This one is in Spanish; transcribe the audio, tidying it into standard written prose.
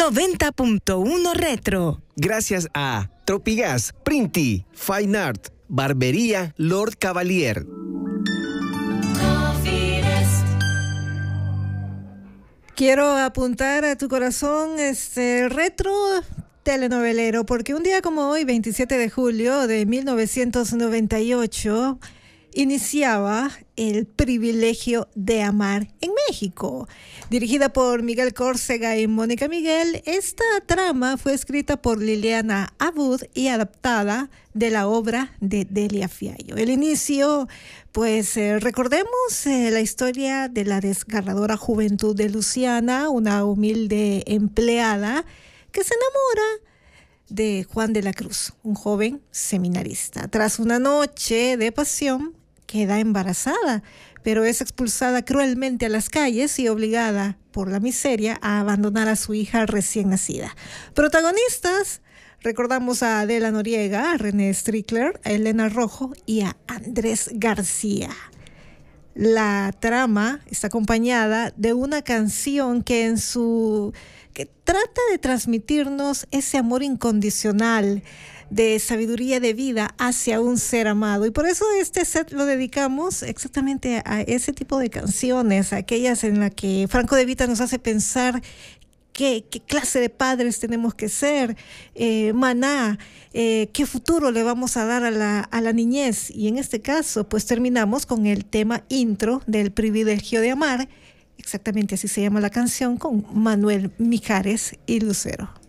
90.1 Retro. Gracias a Tropigas, Printi, Fine Art, Barbería Lord Cavalier. Quiero apuntar a tu corazón retro telenovelero, porque un día como hoy, 27 de julio de 1998, iniciaba El privilegio de amar en México. Dirigida por Miguel Córcega y Mónica Miguel, esta trama fue escrita por Liliana Abud y adaptada de la obra de Delia Fiallo. El inicio, pues recordemos la historia de la desgarradora juventud de Luciana, una humilde empleada que se enamora de Juan de la Cruz, un joven seminarista. Tras una noche de pasión, queda embarazada, pero es expulsada cruelmente a las calles y obligada por la miseria a abandonar a su hija recién nacida. Protagonistas, recordamos a Adela Noriega, a René Strickler, a Elena Rojo y a Andrés García. La trama está acompañada de una canción que trata de transmitirnos ese amor incondicional, de sabiduría de vida hacia un ser amado. Y por eso este set lo dedicamos exactamente a ese tipo de canciones, aquellas en las que Franco De Vita nos hace pensar qué clase de padres tenemos que ser, Maná, qué futuro le vamos a dar a la niñez. Y en este caso, pues terminamos con el tema intro del privilegio de amar, exactamente así se llama la canción, con Manuel Mijares y Lucero.